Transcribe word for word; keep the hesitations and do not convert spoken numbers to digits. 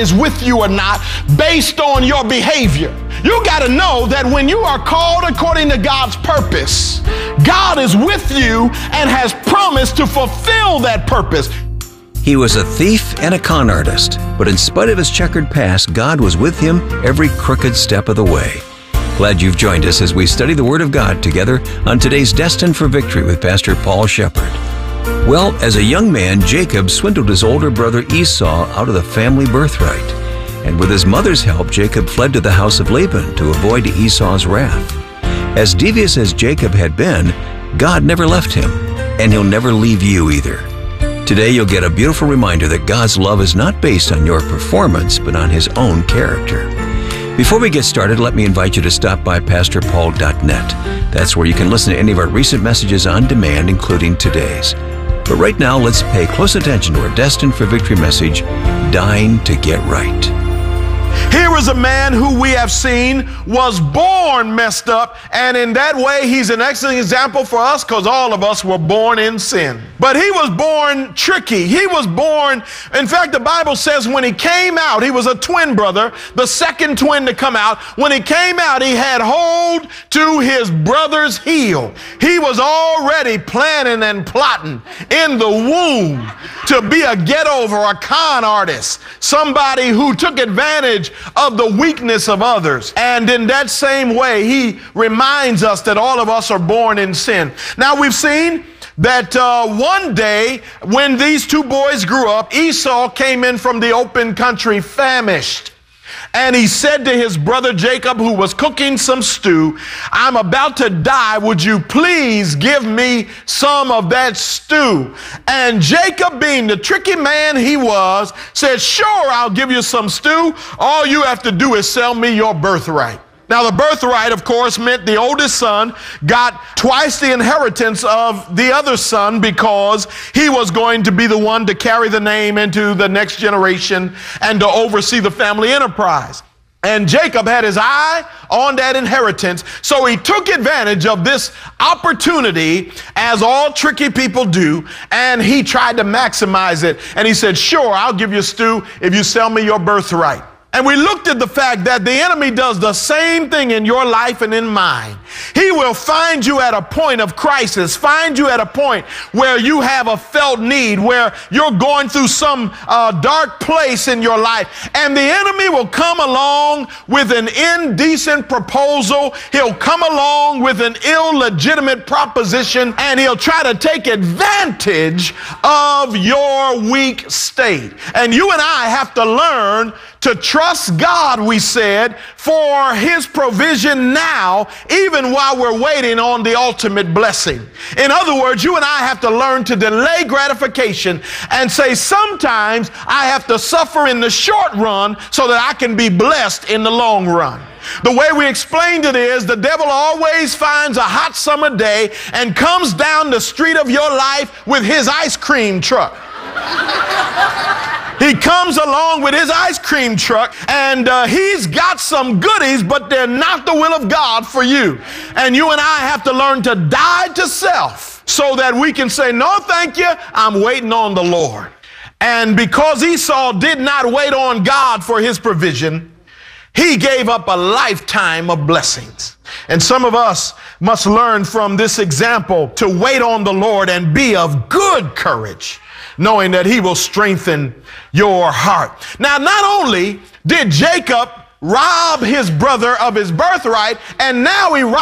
is with you or not based on your behavior. You got to know that when you are called according to God's purpose, God is with you and has promised to fulfill that purpose. He was a thief and a con artist, but in spite of his checkered past, God was with him every crooked step of the way. Glad you've joined us as we study the Word of God together on today's Destined for Victory with Pastor Paul Shepherd. Well, as a young man, Jacob swindled his older brother Esau out of the family birthright. And with his mother's help, Jacob fled to the house of Laban to avoid Esau's wrath. As devious as Jacob had been, God never left him, and He'll never leave you either. Today, you'll get a beautiful reminder that God's love is not based on your performance, but on His own character. Before we get started, let me invite you to stop by pastor paul dot net. That's where you can listen to any of our recent messages on demand, including today's. But right now, let's pay close attention to our Destined for Victory message, Dying to Get Right. Here is a man who we have seen was born messed up, and in that way, he's an excellent example for us because all of us were born in sin. But he was born tricky. He was born, in fact, the Bible says when he came out, he was a twin brother, the second twin to come out. When he came out, he had hold to his brother's heel. He was already planning and plotting in the womb to be a get-over, a con artist, somebody who took advantage of the weakness of others. And in that same way, he reminds us that all of us are born in sin. Now, we've seen that uh, one day when these two boys grew up, Esau came in from the open country famished. And he said to his brother Jacob, who was cooking some stew, "I'm about to die. Would you please give me some of that stew?" And Jacob, being the tricky man he was, said, "Sure, I'll give you some stew. All you have to do is sell me your birthright." Now, the birthright, of course, meant the oldest son got twice the inheritance of the other son because he was going to be the one to carry the name into the next generation and to oversee the family enterprise. And Jacob had his eye on that inheritance, so he took advantage of this opportunity, as all tricky people do, and he tried to maximize it. And he said, "Sure, I'll give you stew if you sell me your birthright." And we looked at the fact that the enemy does the same thing in your life and in mine. He will find you at a point of crisis, find you at a point where you have a felt need, where you're going through some uh, dark place in your life. And the enemy will come along with an indecent proposal. He'll come along with an illegitimate proposition, and he'll try to take advantage of your weak state. And you and I have to learn to trust God, we said, for His provision now, even while we're waiting on the ultimate blessing. In other words, you and I have to learn to delay gratification and say, sometimes I have to suffer in the short run so that I can be blessed in the long run. The way we explained it is the devil always finds a hot summer day and comes down the street of your life with his ice cream truck. He comes along with his ice cream truck, and uh, he's got some goodies, but they're not the will of God for you. And you and I have to learn to die to self so that we can say, "No, thank you, I'm waiting on the Lord." And because Esau did not wait on God for his provision, he gave up a lifetime of blessings. And some of us must learn from this example to wait on the Lord and be of good courage, knowing that He will strengthen your heart. Now, not only did Jacob rob his brother of his birthright, and now he robbed